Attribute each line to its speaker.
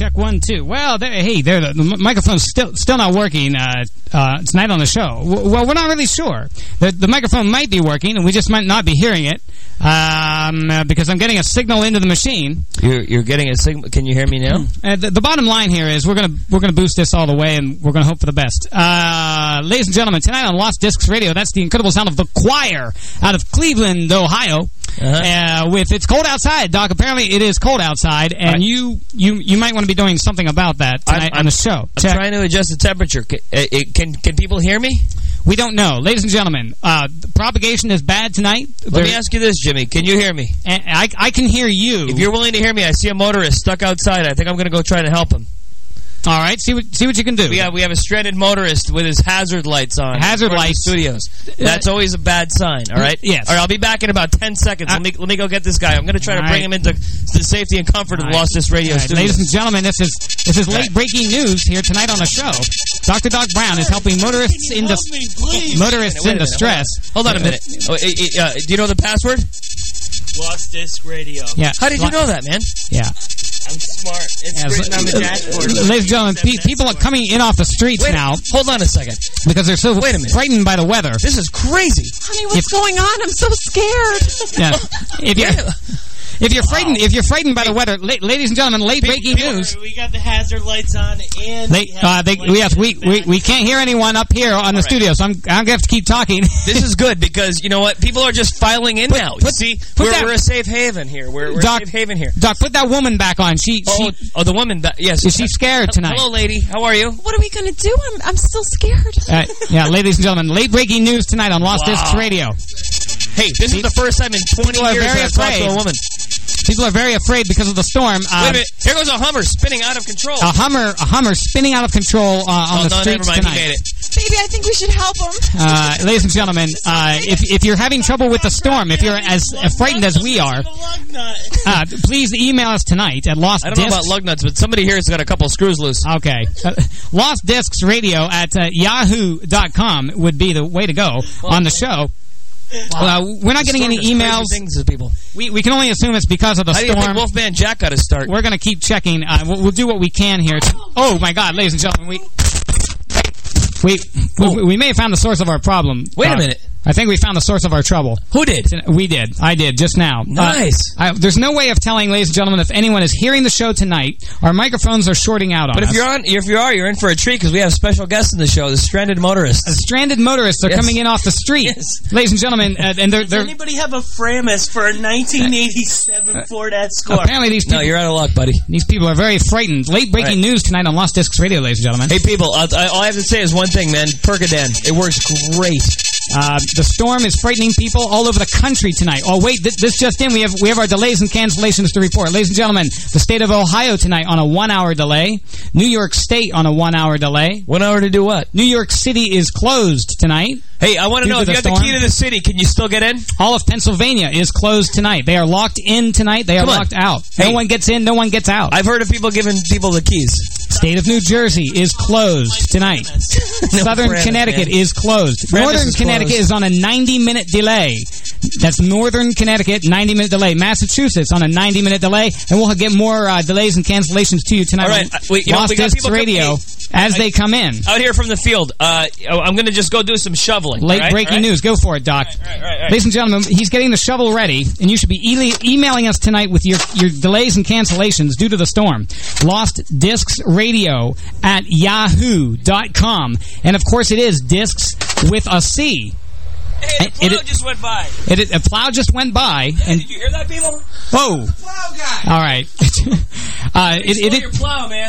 Speaker 1: Check 1, 2. Well, the microphone's still not working tonight on the show. Well, we're not really sure. The microphone might be working, and we just might not be hearing it because I'm getting a signal into the machine.
Speaker 2: You're getting a signal. Can you hear me now?
Speaker 1: The bottom line here is we're gonna boost this all the way, and we're gonna hope for the best. Ladies and gentlemen, tonight on Lost Discs Radio, that's the incredible sound of the Choir out of Cleveland, Ohio. With It's Cold Outside, Doc. Apparently it is cold outside, and you might want to be doing something about that tonight on the show.
Speaker 2: I'm trying to adjust the temperature. Can people hear me?
Speaker 1: We don't know. Ladies and gentlemen, the propagation is bad tonight.
Speaker 2: Let me ask you this, Jimmy. Can you hear me?
Speaker 1: I can hear you.
Speaker 2: If you're willing to hear me, I see a motorist stuck outside. I think I'm going to go try to help him.
Speaker 1: All right, see what you can do.
Speaker 2: We have a stranded motorist with his hazard lights on.
Speaker 1: Hazard lights.
Speaker 2: Studios. That's always a bad sign. All right.
Speaker 1: Yes.
Speaker 2: All right. I'll be back in about 10 seconds. Let me go get this guy. I'm going to try to bring him into the safety and comfort of Lost Discs Radio Studios.
Speaker 1: Ladies and gentlemen, this is late breaking news here tonight on the show. Dr. Doc Brown is helping motorists in distress.
Speaker 2: Hold on a minute. Do you know the password?
Speaker 3: Lost Disc Radio.
Speaker 1: Yeah.
Speaker 2: How did you know that, man?
Speaker 1: Yeah.
Speaker 3: I'm smart. It's written on the dashboard.
Speaker 1: Ladies and gentlemen, people are coming in off the streets now.
Speaker 2: Hold on a second.
Speaker 1: Because they're so frightened by the weather.
Speaker 2: This is crazy.
Speaker 4: Honey, what's going on? I'm so scared.
Speaker 1: Yeah. If you're frightened by the weather, ladies and gentlemen, late breaking news.
Speaker 3: We got the hazard lights on, and
Speaker 1: we can't hear anyone up here on the studio, so I'm gonna have to keep talking.
Speaker 2: This is good because you know what? People are just filing in now. We're a safe haven here. We're a safe haven here.
Speaker 1: Doc, put that woman back on.
Speaker 2: The woman. Yes.
Speaker 1: Is she scared tonight?
Speaker 2: Hello, lady. How are you?
Speaker 4: What are we gonna do? I'm still scared.
Speaker 1: Yeah, ladies and gentlemen, late breaking news tonight on Lost Discs Radio.
Speaker 2: Hey, this is the first time in 20 years I've talked to a woman.
Speaker 1: People are very afraid because of the storm.
Speaker 2: Wait a minute. Here goes a Hummer spinning out of control.
Speaker 1: A Hummer spinning out of control on the streets tonight.
Speaker 2: He made it.
Speaker 4: Baby, I think we should help him.
Speaker 1: Ladies and gentlemen, if you're having trouble with the storm, if you're as frightened as we are, please email us tonight at Lost Discs.
Speaker 2: I don't know about lug nuts, but somebody here has got a couple of screws loose.
Speaker 1: Okay. Lost Discs Radio at yahoo.com would be the way to go on the show. Wow. We're not getting any emails. We can only assume it's because of the storm.
Speaker 2: How do you think Wolfman Jack got to start?
Speaker 1: We're going to keep checking. We'll do what we can here. Oh, my God, ladies and gentlemen. We may have found the source of our problem.
Speaker 2: Wait a minute.
Speaker 1: I think we found the source of our trouble.
Speaker 2: Who did?
Speaker 1: We did. I did, just now.
Speaker 2: Nice.
Speaker 1: There's no way of telling, ladies and gentlemen, if anyone is hearing the show tonight. Our microphones are shorting out on us.
Speaker 2: But you're in for a treat because we have special guests in the show, the stranded motorists.
Speaker 1: Stranded motorists are coming in off the street.
Speaker 2: Yes.
Speaker 1: Ladies and gentlemen, and
Speaker 3: does anybody have a Framus for a 1987 Ford Escort?
Speaker 1: Apparently these people...
Speaker 2: No, you're out of luck, buddy.
Speaker 1: These people are very frightened. Late breaking news tonight on Lost Discs Radio, ladies and gentlemen.
Speaker 2: Hey, people, all I have to say is one thing, man. Percodan. It works great.
Speaker 1: The storm is frightening people all over the country tonight. Oh, wait, this just in. We have our delays and cancellations to report. Ladies and gentlemen, the state of Ohio tonight on a 1-hour delay. New York State on a 1-hour delay.
Speaker 2: 1 hour to do what?
Speaker 1: New York City is closed tonight.
Speaker 2: Hey, I want to know, if you have the key to the city, can you still get in?
Speaker 1: All of Pennsylvania is closed tonight. They are locked in tonight. They are locked out. Hey, no one gets in, no one gets out.
Speaker 2: I've heard of people giving people the keys.
Speaker 1: State of New Jersey is closed tonight. Southern Connecticut is closed. Northern Connecticut is on a 90-minute delay. That's Northern Connecticut, 90-minute delay. Massachusetts on a 90-minute delay. And we'll get more delays and cancellations to you tonight.
Speaker 2: All right.
Speaker 1: on Lost Discs Radio as they come in.
Speaker 2: Out here from the field, I'm going to just go do some shoveling.
Speaker 1: Late breaking news. Go for it, Doc.
Speaker 2: Right.
Speaker 1: Ladies and gentlemen, he's getting the shovel ready, and you should be emailing us tonight with your delays and cancellations due to the storm. Lost Discs Radio at yahoo.com. And, of course, it is Discs with a C.
Speaker 2: Hey, the plow just went by.
Speaker 1: A plow just went by.
Speaker 2: Hey, did you hear that, people?
Speaker 1: Whoa.
Speaker 3: Plow guy.
Speaker 1: All right.
Speaker 2: Your plow, man.